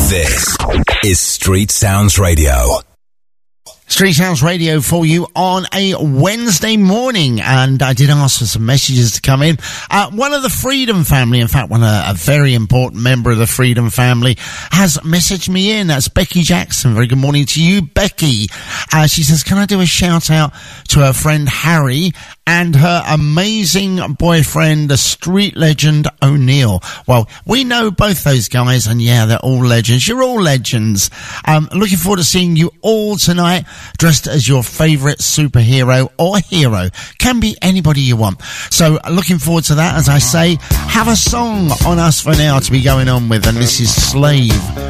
This is Street Sounds Radio. Street Sounds Radio for you on a Wednesday morning, and I did ask for some messages to come in. One of the Freedom family, in fact, a very important member of the Freedom family, has messaged me in. That's Becky Jackson. Very good morning to you, Becky. She says, can I do a shout out to her friend Harry and her amazing boyfriend, the street legend O'Neill? Well, we know both those guys, and yeah, they're all legends. You're all legends. Looking forward to seeing you all tonight, dressed as your favourite superhero or hero. Can be anybody you want. So looking forward to that. As I say, have a song on us for now to be going on with, and this is Slave